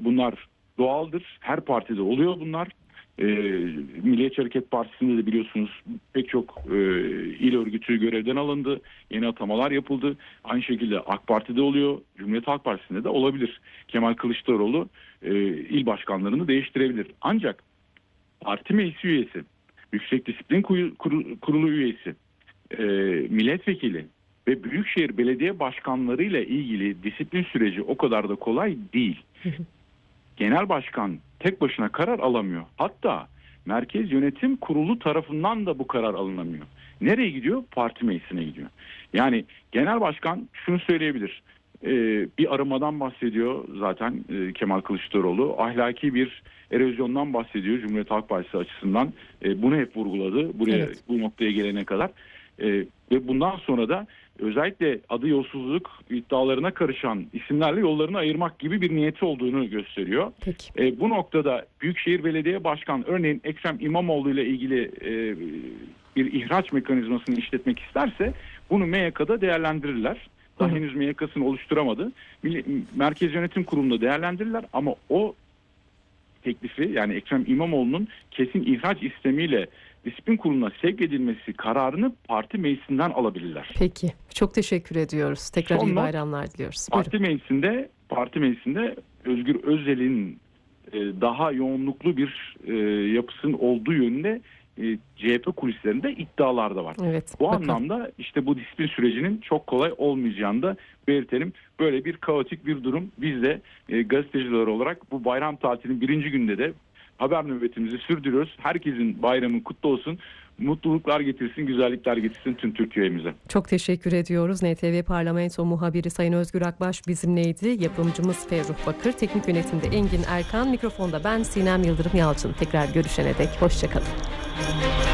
Bunlar doğaldır. Her partide oluyor bunlar. Milliyetçi Hareket Partisi'nde de biliyorsunuz pek çok il örgütü görevden alındı. Yeni atamalar yapıldı. Aynı şekilde AK Parti'de oluyor. Cumhuriyet Halk Partisi'nde de olabilir. Kemal Kılıçdaroğlu il başkanlarını değiştirebilir. Ancak parti meclis üyesi, Yüksek Disiplin Kurulu üyesi, milletvekili ve büyükşehir belediye başkanlarıyla ilgili disiplin süreci o kadar da kolay değil. Genel başkan tek başına karar alamıyor. Hatta Merkez Yönetim Kurulu tarafından da bu karar alınamıyor. Nereye gidiyor? Parti meclisine gidiyor. Yani genel başkan şunu söyleyebilir. Bir aramadan bahsediyor zaten Kemal Kılıçdaroğlu. Ahlaki bir erozyondan bahsediyor Cumhuriyet Halk Partisi açısından. Bunu hep vurguladı bu noktaya gelene kadar. Ve bundan sonra da özellikle adı yolsuzluk iddialarına karışan isimlerle yollarını ayırmak gibi bir niyeti olduğunu gösteriyor. Bu noktada Büyükşehir Belediye Başkanı örneğin Ekrem İmamoğlu ile ilgili bir ihraç mekanizmasını işletmek isterse bunu MYK'da değerlendirirler. Daha henüz MYK'sını oluşturamadı. Merkez Yönetim Kurulu'nda değerlendirirler ama o teklifi yani Ekrem İmamoğlu'nun kesin ihraç istemiyle disiplin kuruluna sevk edilmesi kararını parti meclisinden alabilirler. Peki. Çok teşekkür ediyoruz. Tekrar iyi bayramlar diliyoruz. Parti meclisinde Özgür Özel'in daha yoğunluklu bir yapısının olduğu yönünde CHP kulislerinde iddialar da var. Anlamda işte bu disiplin sürecinin çok kolay olmayacağını da belirtelim. Böyle bir kaotik bir durum. Biz de gazeteciler olarak bu bayram tatilinin birinci günde de haber nöbetimizi sürdürüyoruz. Herkesin bayramı kutlu olsun. Mutluluklar getirsin, güzellikler getirsin tüm Türkiye'mize. Çok teşekkür ediyoruz. NTV Parlamento muhabiri Sayın Özgür Akbaş bizimleydi. Yapımcımız Ferruh Bakır, teknik yönetimde Engin Erkan, mikrofonda ben Sinem Yıldırım Yalçın. Tekrar görüşene dek hoşçakalın.